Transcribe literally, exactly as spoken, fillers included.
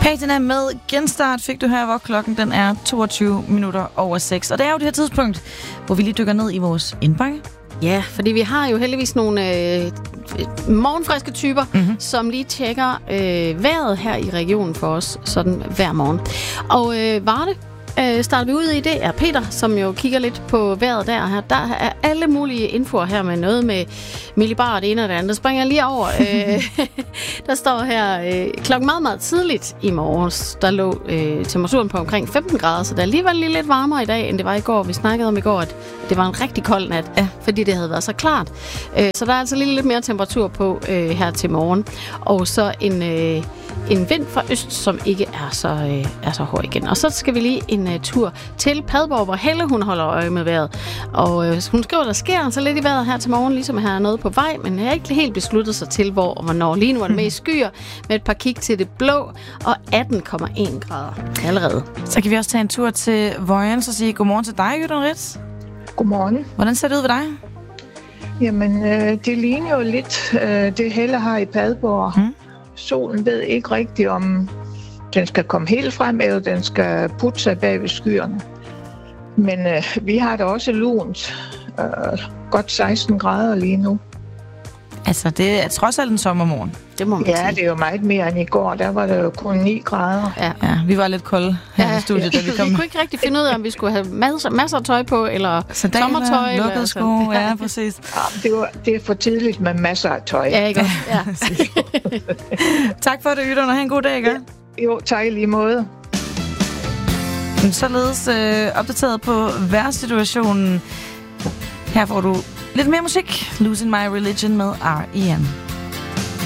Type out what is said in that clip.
Patina med Genstart fik du her, hvor klokken den er toogtyve minutter over seks. Og det er jo det her tidspunkt, hvor vi lige dykker ned i vores indbakke. Ja, fordi vi har jo heldigvis nogle øh, morgenfriske typer, mm-hmm. som lige tjekker øh, vejret her i regionen for os, sådan hver morgen. Og øh, Varde øh, starter vi ud i, det er Peter, som jo kigger lidt på vejret der. Her. Der er alle mulige infoer her med noget med millibar det ene og det andet. Der springer lige over. Øh, der står her, øh, klokken meget, meget tidligt i morges, der lå øh, temperaturen på omkring femten grader, så det er alligevel lige lidt varmere i dag, end det var i går. Vi snakkede om i går, at det var en rigtig kold nat, ja. Fordi det havde været så klart. Øh, så der er altså lige lidt mere temperatur på øh, her til morgen. Og så en... Øh, En vind fra øst, som ikke er så, øh, er så hård igen. Og så skal vi lige en uh, tur til Padborg, hvor Helle hun holder øje med vejret. Og øh, hun skriver, der sker så lidt i vejret her til morgen, ligesom her er noget på vej, men jeg har ikke helt besluttet sig til, hvor og hvornår. Lige nu er det med i skyer med et par kig til det blå og atten komma en grader allerede. Så kan vi også tage en tur til Vojens og sige godmorgen til dig, Jyden Ritz. Godmorgen. Hvordan ser det ud ved dig? Jamen, øh, det ligner jo lidt øh, det Helle har i Padborg. Hmm. Solen ved ikke rigtigt, om den skal komme helt frem, eller den skal putte sig bag ved skyerne. Men øh, vi har da også lunt. Øh, godt seksten grader lige nu. Altså, det er trods alt en sommermorgen. Det må man ja, sige. det er jo meget mere end i går. Der var det jo kun ni grader. Ja, ja vi var lidt kolde her ja, i studiet, ja. da vi kom. Vi kunne ikke rigtig finde ud af, om vi skulle have masser, masser af tøj på, eller sandaler, sommertøj. Lukkede sko, ja, præcis. Ja, det, var, det er for tidligt med masser af tøj. Ja, ikke? Ja. Tak for det, Jyden, og have en god dag, ikke? Ja. Jo, tak i lige måde. Således øh, opdateret på vejrsituationen. Her får du lidt mere musik. Losing My Religion med R E M.